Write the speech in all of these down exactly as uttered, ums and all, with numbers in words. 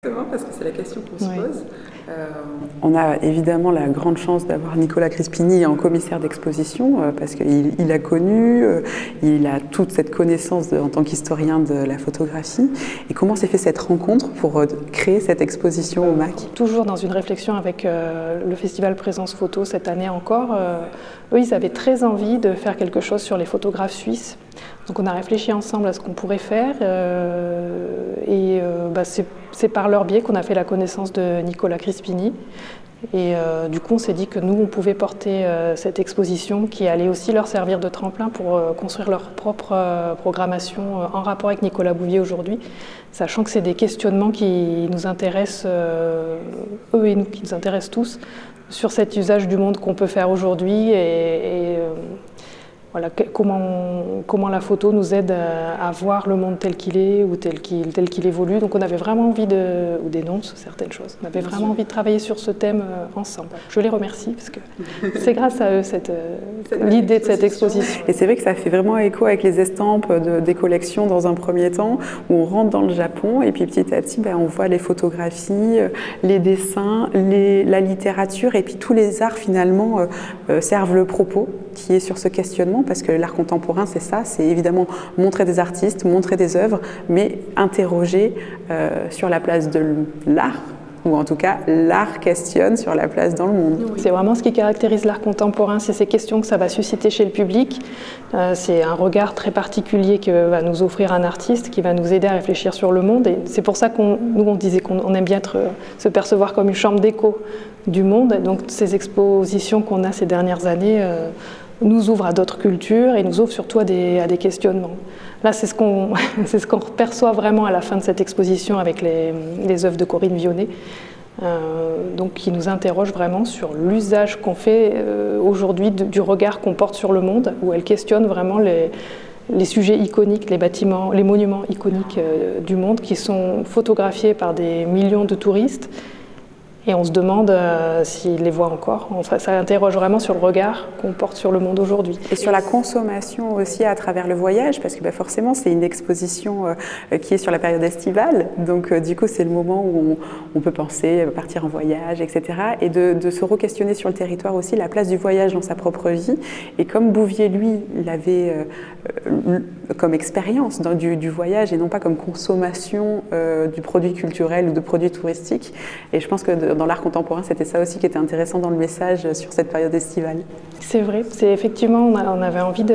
Parce que c'est la question qu'on se Oui. pose. Euh, on a évidemment la grande chance d'avoir Nicolas Crispini en commissaire d'exposition euh, parce qu'il il a connu, euh, il a toute cette connaissance de, en tant qu'historien de la photographie. Et comment s'est fait cette rencontre pour euh, créer cette exposition au M A C? Toujours dans une réflexion avec euh, le festival Présence Photo cette année encore, euh, eux ils avaient très envie de faire quelque chose sur les photographes suisses. Donc on a réfléchi ensemble à ce qu'on pourrait faire euh, et euh, bah, c'est, c'est par leur biais qu'on a fait la connaissance de Nicolas Crispini. Et euh, du coup on s'est dit que nous on pouvait porter euh, cette exposition qui allait aussi leur servir de tremplin pour euh, construire leur propre euh, programmation euh, en rapport avec Nicolas Bouvier aujourd'hui, sachant que c'est des questionnements qui nous intéressent, euh, eux et nous, qui nous intéressent tous, sur cet usage du monde qu'on peut faire aujourd'hui et, et euh, voilà, comment, comment la photo nous aide à, à voir le monde tel qu'il est ou tel qu'il, tel qu'il évolue. Donc on avait vraiment envie de, ou dénonce certaines choses, on avait vraiment envie de travailler sur ce thème ensemble. Je les remercie parce que c'est grâce à eux cette, cette l'idée de cette exposition. Et c'est vrai que ça fait vraiment écho avec les estampes de, des collections dans un premier temps, où on rentre dans le Japon et puis petit à petit ben, on voit les photographies, les dessins, les, la littérature et puis tous les arts finalement euh, servent le propos qui est sur ce questionnement, parce que l'art contemporain c'est ça, c'est évidemment montrer des artistes, montrer des œuvres, mais interroger euh, sur la place de l'art, ou en tout cas l'art questionne sur la place dans le monde. C'est vraiment ce qui caractérise l'art contemporain, c'est ces questions que ça va susciter chez le public, euh, c'est un regard très particulier que va nous offrir un artiste qui va nous aider à réfléchir sur le monde, et c'est pour ça qu'on nous on disait qu'on aime bien être, se percevoir comme une chambre d'écho du monde, donc ces expositions qu'on a ces dernières années euh, nous ouvrent à d'autres cultures et nous ouvrent surtout à des, à des questionnements. Là, c'est ce qu'on c'est ce qu'on perçoit vraiment à la fin de cette exposition avec les, les œuvres de Corinne Vionnet, euh, donc qui nous interroge vraiment sur l'usage qu'on fait euh, aujourd'hui de, du regard qu'on porte sur le monde, où elle questionne vraiment les, les sujets iconiques, les bâtiments, les monuments iconiques euh, du monde qui sont photographiés par des millions de touristes. Et on se demande euh, s'ils les voient encore. Enfin, ça interroge vraiment sur le regard qu'on porte sur le monde aujourd'hui. Et sur la consommation aussi à travers le voyage, parce que bah, forcément c'est une exposition euh, qui est sur la période estivale, donc euh, du coup c'est le moment où on, on peut penser partir en voyage, et cetera. Et de, de se re-questionner sur le territoire aussi, la place du voyage dans sa propre vie. Et comme Bouvier, lui, l'avait euh, comme expérience dans, du, du voyage et non pas comme consommation euh, du produit culturel ou de produits touristiques. Et je pense que de, dans l'art contemporain, c'était ça aussi qui était intéressant dans le message sur cette période estivale. C'est vrai, c'est effectivement, on, a, on avait envie de,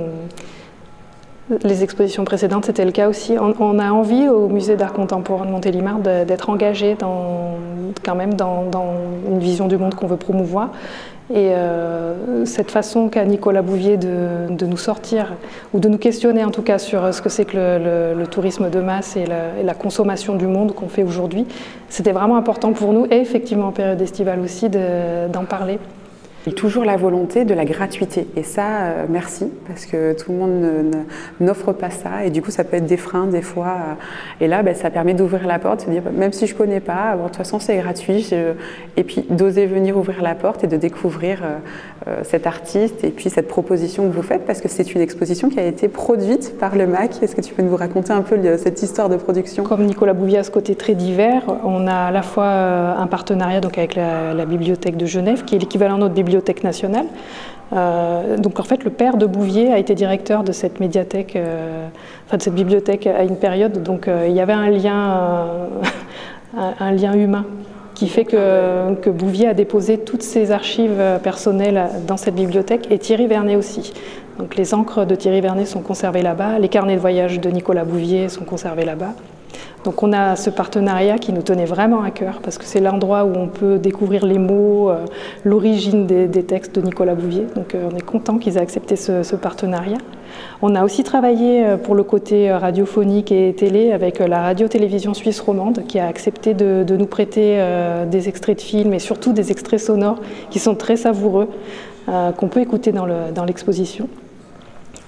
de... Les expositions précédentes, c'était le cas aussi. On, on a envie au Musée d'art contemporain de Montélimar de, d'être engagé dans, quand même dans, dans une vision du monde qu'on veut promouvoir. Et euh, cette façon qu'a Nicolas Bouvier de, de nous sortir, ou de nous questionner en tout cas sur ce que c'est que le, le, le tourisme de masse et la, et la consommation du monde qu'on fait aujourd'hui, c'était vraiment important pour nous, et effectivement en période estivale aussi, de, d'en parler. Et toujours la volonté de la gratuité. Et ça, euh, merci, parce que tout le monde ne, ne, n'offre pas ça. Et du coup, ça peut être des freins des fois. Euh, et là, ben, ça permet d'ouvrir la porte, de se dire, même si je ne connais pas, bon, de toute façon, c'est gratuit. Je... Et puis, d'oser venir ouvrir la porte et de découvrir euh, euh, cet artiste et puis cette proposition que vous faites, parce que c'est une exposition qui a été produite par le M A C. Est-ce que tu peux nous raconter un peu le, cette histoire de production? Comme Nicolas Bouvier a ce côté très divers, on a à la fois un partenariat donc, avec la, la Bibliothèque de Genève, qui est l'équivalent de notre bibliothèque nationale. Euh, donc en fait le père de Bouvier a été directeur de cette médiathèque, euh, enfin de cette bibliothèque à une période, donc euh, il y avait un lien, euh, un, un lien humain qui fait que, que Bouvier a déposé toutes ses archives personnelles dans cette bibliothèque, et Thierry Vernet aussi. Donc les encres de Thierry Vernet sont conservées là-bas, les carnets de voyage de Nicolas Bouvier sont conservés là-bas. Donc on a ce partenariat qui nous tenait vraiment à cœur, parce que c'est l'endroit où on peut découvrir les mots, euh, l'origine des, des textes de Nicolas Bouvier. Donc euh, on est content qu'ils aient accepté ce, ce partenariat. On a aussi travaillé pour le côté radiophonique et télé avec la radio-télévision suisse romande, qui a accepté de, de nous prêter euh, des extraits de films et surtout des extraits sonores qui sont très savoureux, euh, qu'on peut écouter dans, le, dans l'exposition.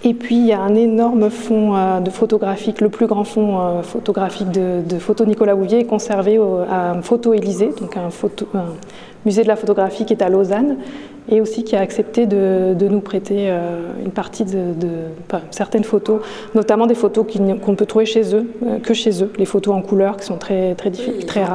Et puis il y a un énorme fonds euh, de photographique, le plus grand fonds euh, photographique de, de photos Nicolas Bouvier est conservé au, à Photo Élysée, donc un, photo, un musée de la photographie qui est à Lausanne, et aussi qui a accepté de, de nous prêter euh, une partie de, de enfin, certaines photos, notamment des photos qu'on ne peut trouver chez eux, euh, que chez eux, les photos en couleur qui sont très, très, très rares.